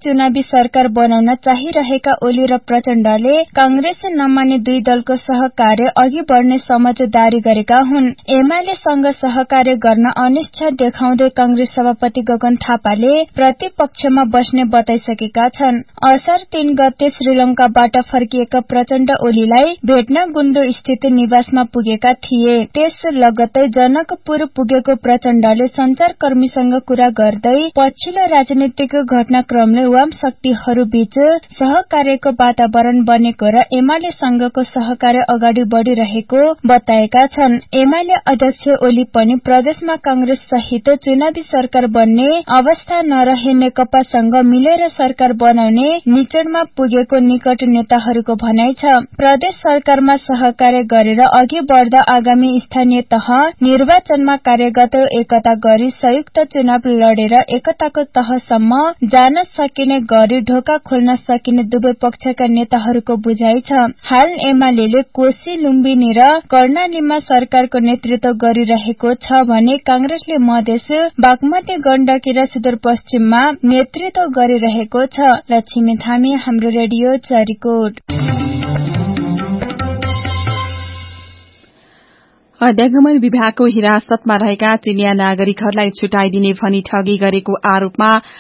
चुनावी सरकार बनाउन चाहिरहेका ओली र प्रचण्डले कांग्रेस नमान्ने दुई दलको सहकार्य अघि बढ्ने समझदारी गरेका हुन्। एमालेसँग सहकार्य गर्न अनिच्छा देखाउँदै कांग्रेस सभापति गगन थापाले प्रतिपक्षमा बस्ने बताइसकेका छन्। असार 3 गते श्रीलंकाबाट फर्किएका प्रचण्ड ओलीलाई भेट्न गुण्डो स्थित निवासमा पुगेका थिए। त्यस लगत्तै जनकपुर पुगेको प्रचण्डले संचारकर्मीसँग कुरा गर्दै पछिल्लो राजनीतिक घटनाक्रमले वाम शक्तिहरू बीच सहकार्यको वातावरण बनेको र एमालेसँगको सहकार्य अगाडि बढ़िरहेको बताएका छन्। एमाले अध्यक्ष ओली पनि प्रदेशमा कांग्रेस सहित चुनावी सरकार बन्ने अवस्था नरहे नेकपासँग मिलेर सरकार बनाउने निचोडमा पुगेको निकट नेताहरूको भनाइ छ। प्रदेश सरकारमा सहकार्य गरेर अघि बढ़दा आगामी स्थानीय तह निर्वाचनमा कार्यगत एकता गरी संयुक्त चुनाव लडेर एकताको तहसम्म जान सकिने गरी ढोका खोल्न सकिने दुवै पक्षका नेताहरूको बुझाइ छ। हाल एमालेले कोशी, लुम्बिनी र कर्णालीमा सरकारको नेतृत्व गरिरहेको छ भने कांग्रेसले मधेस, बागमती, गण्डकी र सुदूरपश्चिममा नेतृत्व गरिरहेको छ। लक्ष्मी थामी, हाम्रो रेडियो चरीकोट। अध्यागमन विभागको हिरासतमा रहेका चिनिया नागरिकहरूलाई छुटाइदिने भनी ठगी गरेको आरोपमा